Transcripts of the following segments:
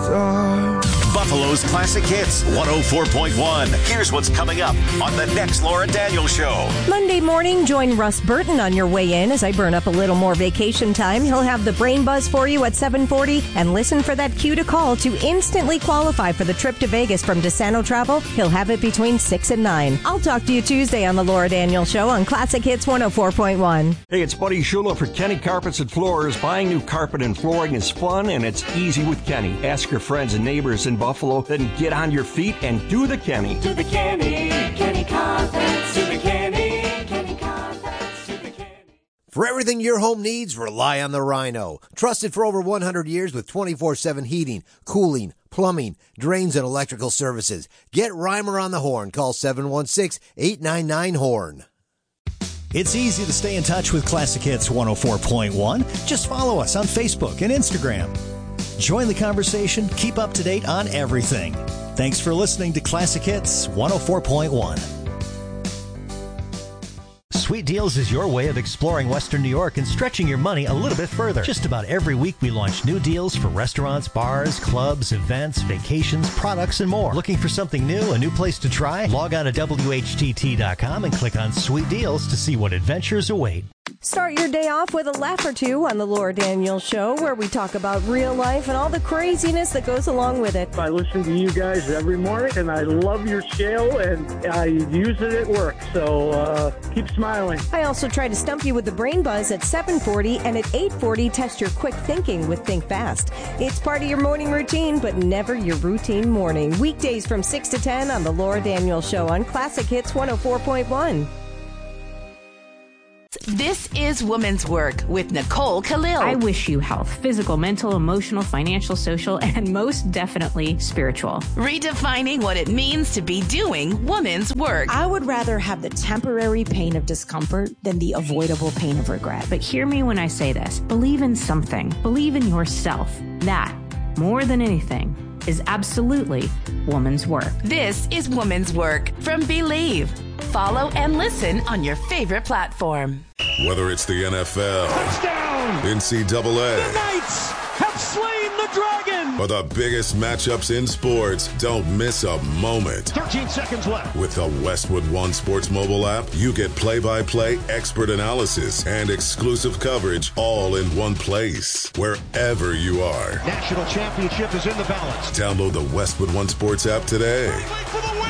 star. Buffalo's Classic Hits 104.1. Here's what's coming up on the next Laura Daniels Show. Monday morning, join Russ Burton on your way in as I burn up a little more vacation time. He'll have the brain buzz for you at 7:40 and listen for that cue to call to instantly qualify for the trip to Vegas from DeSanto Travel. He'll have it between 6 and 9. I'll talk to you Tuesday on the Laura Daniels Show on Classic Hits 104.1. Hey, it's Buddy Shula for Kenny Carpets and Floors. Buying new carpet and flooring is fun and it's easy with Kenny. Ask your friends and neighbors in Buffalo, then get on your feet and do the Kenny. Do the Kenny, Kenny Carpets, do the Kenny, Kenny Carpets, do the Kenny. For everything your home needs, rely on the Rhino. Trusted for over 100 years with 24/7 heating, cooling, plumbing, drains, and electrical services. Get Reimer on the horn. Call 716-899-HORN. It's easy to stay in touch with Classic Hits 104.1. Just follow us on Facebook and Instagram. Join the conversation. Keep up to date on everything. Thanks for listening to Classic Hits 104.1. Sweet Deals is your way of exploring Western New York and stretching your money a little bit further. Just about every week we launch new deals for restaurants, bars, clubs, events, vacations, products, and more. Looking for something new, a new place to try? Log on to WHTT.com and click on Sweet Deals to see what adventures await. Start your day off with a laugh or two on the Laura Daniels Show, where we talk about real life and all the craziness that goes along with it. I listen to you guys every morning, and I love your show, and I use it at work, so keep smiling. I also try to stump you with the brain buzz at 7:40, and at 8:40, test your quick thinking with Think Fast. It's part of your morning routine, but never your routine morning. Weekdays from 6 to 10 on the Laura Daniels Show on Classic Hits 104.1. This is Woman's Work with Nicole Khalil. I wish you health, physical, mental, emotional, financial, social, and most definitely spiritual. Redefining what it means to be doing woman's work. I would rather have the temporary pain of discomfort than the avoidable pain of regret. But hear me when I say this. Believe in something. Believe in yourself. That, more than anything, is absolutely woman's work. This is Woman's Work from Believe. Follow and listen on your favorite platform. Whether it's the NFL, touchdown, NCAA, the Knights have slain the dragon, or the biggest matchups in sports, don't miss a moment. 13 seconds left. With the Westwood One Sports mobile app, you get play-by-play expert analysis and exclusive coverage all in one place, wherever you are. National championship is in the balance. Download the Westwood One Sports app today. For the win!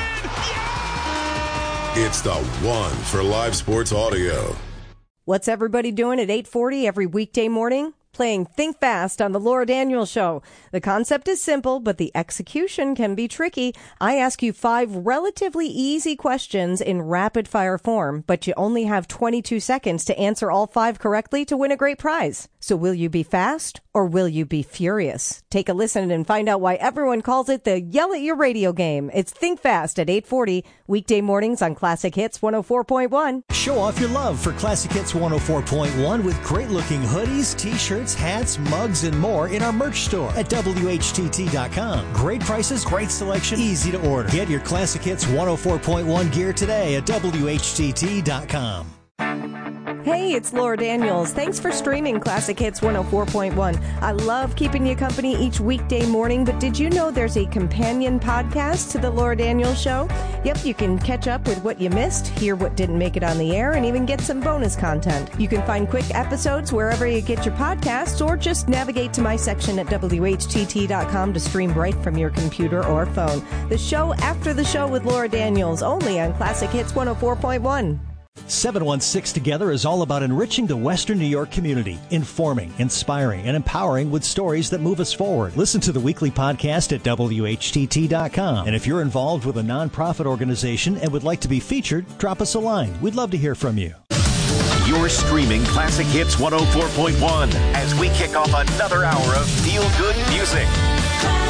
It's the one for live sports audio. What's everybody doing at 8:40 every weekday morning? Playing Think Fast on the Laura Daniels Show. The concept is simple, but the execution can be tricky. I ask you 5 relatively easy questions in rapid-fire form, but you only have 22 seconds to answer all 5 correctly to win a great prize. So will you be fast or will you be furious? Take a listen and find out why everyone calls it the Yell at Your Radio game. It's Think Fast at 8:40, weekday mornings on Classic Hits 104.1. Show off your love for Classic Hits 104.1 with great-looking hoodies, t-shirts, hats, mugs, and more in our merch store at WHTT.com. Great prices, great selection, easy to order. Get your Classic Hits 104.1 gear today at WHTT.com. Hey, it's Laura Daniels. Thanks for streaming Classic Hits 104.1. I love keeping you company each weekday morning, but did you know there's a companion podcast to the Laura Daniels Show? Yep, you can catch up with what you missed, hear what didn't make it on the air, and even get some bonus content. You can find quick episodes wherever you get your podcasts, or just navigate to my section at WHTT.com to stream right from your computer or phone. The show after the show with Laura Daniels, only on Classic Hits 104.1. 716 Together is all about enriching the Western New York community, informing, inspiring, and empowering with stories that move us forward. Listen to the weekly podcast at WHTT.com. And if you're involved with a nonprofit organization and would like to be featured, drop us a line. We'd love to hear from you. You're streaming Classic Hits 104.1 as we kick off another hour of feel-good music.